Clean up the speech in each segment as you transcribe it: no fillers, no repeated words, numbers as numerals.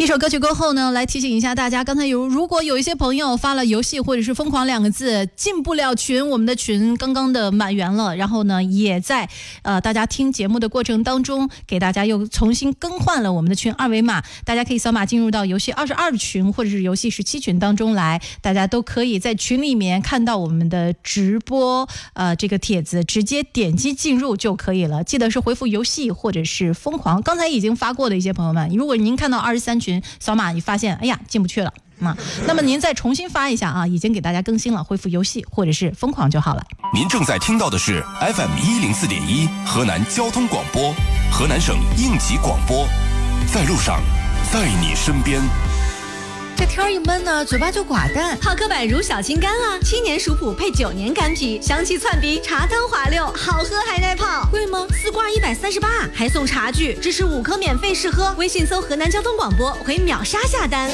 一首歌曲过后呢，来提醒一下大家，刚才如果有一些朋友发了游戏或者是疯狂2个字进不了群，我们的群刚刚的满员了，然后呢也在大家听节目的过程当中给大家又重新更换了我们的群二维码，大家可以扫码进入到游戏22群或者是游戏17群当中来，大家都可以在群里面看到我们的直播这个帖子，直接点击进入就可以了，记得是回复游戏或者是疯狂。刚才已经发过的一些朋友们，如果您看到23群扫码你发现哎呀进不去了那么您再重新发一下啊，已经给大家更新了，恢复游戏或者是疯狂就好了。 您正在听到的是 FM104.1 河南交通广播，河南省应急广播，在路上，在你身边。 这天一闷呢，嘴巴就寡淡。 好刻板如小青柑啊，7年熟普配9年干皮，香气窜鼻，茶汤滑溜，好喝还耐泡。 贵吗 ？4罐138，还送茶具，支持5颗免费试喝。微信搜河南交通广播，回秒杀下单。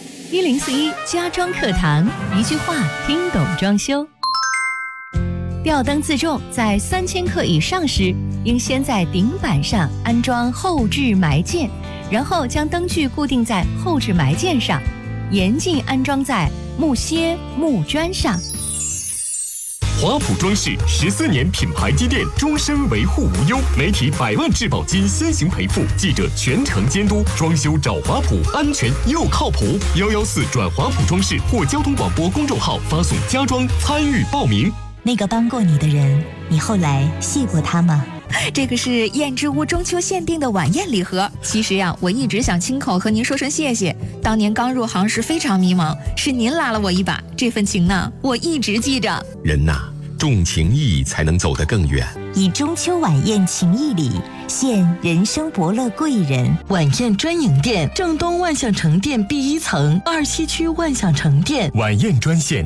1041家装课堂，一句话听懂装修。吊灯自重在3000克以上时，应先在顶板上安装后置埋件，然后将灯具固定在后置埋件上，严禁安装在木楔、木砖上。 华普装饰14年品牌积淀，终身维护无忧，媒体100万质保金先行赔付，记者全程监督，装修找华普，安全又靠谱。114转华普装饰或交通广播公众号发送家装参与报名。 那个帮过你的人，你后来谢过他吗？ 这个是燕之屋中秋限定的晚宴礼盒。其实呀，我一直想亲口和您说声谢谢。当年刚入行时非常迷茫，是您拉了我一把，这份情呢，我一直记着。 人呐，重情义才能走得更远。 以中秋晚宴情谊礼，献人生伯乐贵人。 晚宴专营店，正东万象城店B1层，27区万象城店。 晚宴专线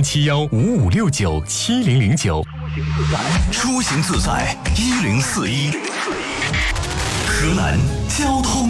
037155697009。 出行自在104.1，河南交通